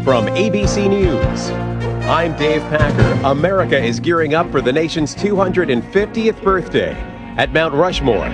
From ABC News, I'm Dave Packer. America is gearing up for the nation's 250th birthday at Mount Rushmore.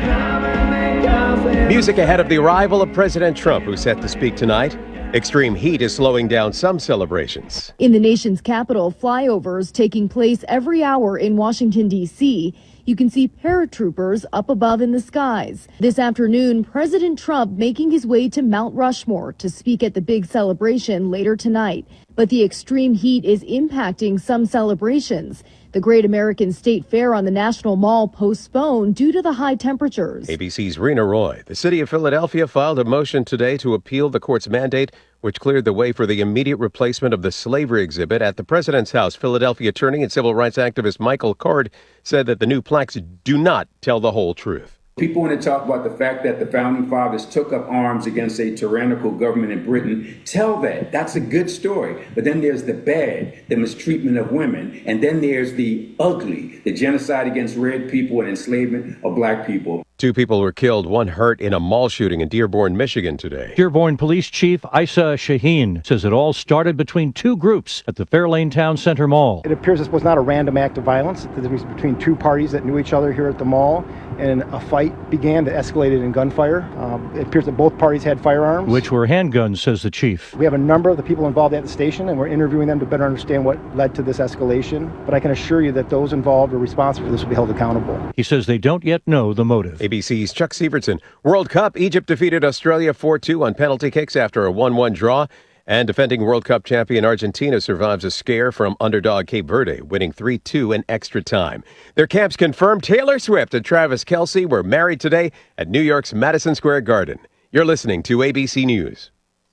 Music ahead of the arrival of President Trump, who's set to speak tonight. Extreme heat is slowing down some celebrations. In the nation's capital, flyovers taking place every hour in Washington, D.C. You can see paratroopers up above in the skies. This afternoon, President Trump making his way to Mount Rushmore to speak at the big celebration later tonight. But the extreme heat is impacting some celebrations. The Great American State Fair on the National Mall postponed due to the high temperatures. ABC's Rena Roy. The city of Philadelphia filed a motion today to appeal the court's mandate, which cleared the way for the immediate replacement of the slavery exhibit at the president's house. Philadelphia attorney and civil rights activist Michael Card said that the new plaques do not tell the whole truth. People want to talk about the fact that the founding fathers took up arms against a tyrannical government in Britain. Tell that. That's a good story. But then there's the bad, the mistreatment of women. And then there's the ugly, the genocide against red people and enslavement of black people. 2 people were killed, 1 hurt in a mall shooting in Dearborn, Michigan today. Dearborn Police Chief Isa Shaheen says it all started between 2 groups at the Fairlane Town Center Mall. It appears this was not a random act of violence. It was between 2 parties that knew each other here at the mall, and a fight began that escalated in gunfire. It appears that both parties had firearms. Which were handguns, says the chief. We have a number of the people involved at the station, and we're interviewing them to better understand what led to this escalation. But I can assure you that those involved or responsible for this will be held accountable. He says they don't yet know the motive. ABC's Chuck Severson. World Cup, Egypt defeated Australia 4-2 on penalty kicks after a 1-1 draw. And defending World Cup champion Argentina survives a scare from underdog Cape Verde, winning 3-2 in extra time. Their camps confirmed Taylor Swift and Travis Kelce were married today at New York's Madison Square Garden. You're listening to ABC News.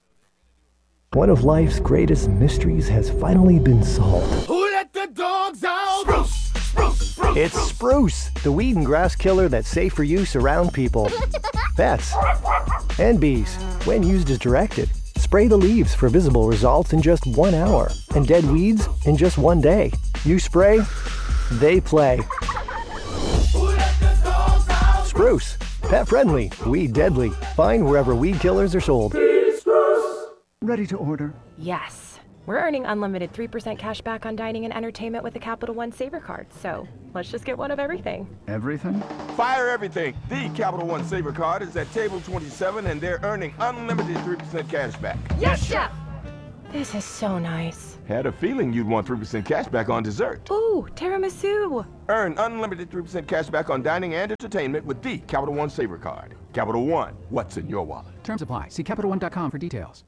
One of life's greatest mysteries has finally been solved. Who let the dogs out? Spruce, spruce, spruce. It's Spruce, the weed and grass killer that's safe for use around people, pets, and bees, when used as directed. Spray the leaves for visible results in just 1 hour, and dead weeds in just 1 day. You spray, they play. Spruce, pet friendly, weed deadly. Find wherever weed killers are sold. Ready to order? Yes. We're earning unlimited 3% cash back on dining and entertainment with the Capital One Saver card. So let's just get one of everything. Everything? Fire everything. The Capital One Saver card is at table 27 and they're earning unlimited 3% cash back. Yes, Chef! This is so nice. Had a feeling you'd want 3% cash back on dessert. Ooh, tiramisu. Earn unlimited 3% cash back on dining and entertainment with the Capital One Saver card. Capital One, what's in your wallet? Terms apply. See CapitalOne.com for details.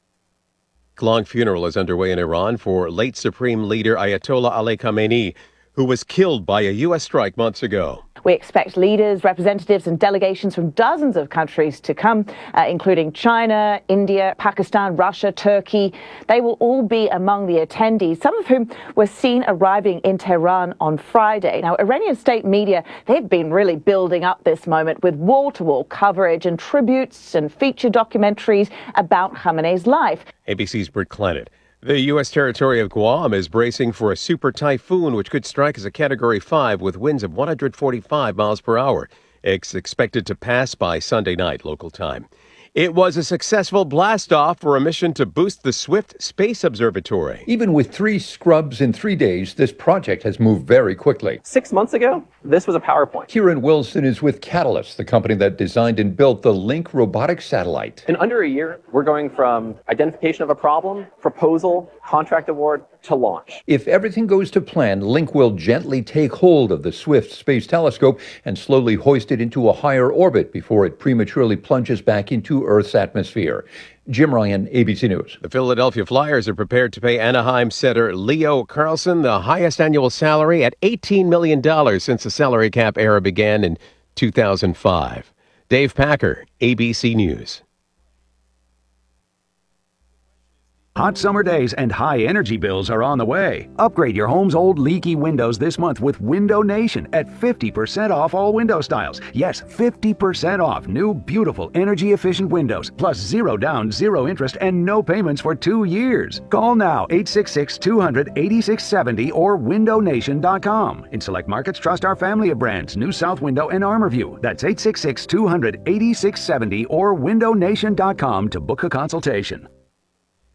Long funeral is underway in Iran for late Supreme Leader Ayatollah Ali Khamenei, who was killed by a U.S. strike months ago. We expect leaders, representatives and delegations from dozens of countries to come, including China, India, Pakistan, Russia, Turkey. They will all be among the attendees, some of whom were seen arriving in Tehran on Friday. Now, Iranian state media, they've been really building up this moment with wall-to-wall coverage and tributes and feature documentaries about Khamenei's life. ABC's Britt Clannett. The U.S. territory of Guam is bracing for a super typhoon, which could strike as a Category 5 with winds of 145 miles per hour. It's expected to pass by Sunday night, local time. It was a successful blast-off for a mission to boost the Swift Space Observatory. Even with 3 scrubs in 3 days, this project has moved very quickly. 6 months ago, this was a PowerPoint. Kieran Wilson is with Catalyst, the company that designed and built the Link robotic satellite. In under a year, we're going from identification of a problem, proposal, contract award, to launch. If everything goes to plan, Link will gently take hold of the Swift Space Telescope and slowly hoist it into a higher orbit before it prematurely plunges back into Earth's atmosphere. Jim Ryan, ABC News. The Philadelphia Flyers are prepared to pay Anaheim setter Leo Carlsson the highest annual salary at $18 million since the salary cap era began in 2005. Dave Packer, ABC News. Hot summer days and high energy bills are on the way. Upgrade your home's old leaky windows this month with Window Nation at 50% off all window styles. Yes, 50% off new, beautiful, energy-efficient windows, plus 0 down, 0 interest, and no payments for 2 years. Call now, 866-200-8670 or windownation.com. In select markets, trust our family of brands, New South Window and ArmorView. That's 866-200-8670 or windownation.com to book a consultation.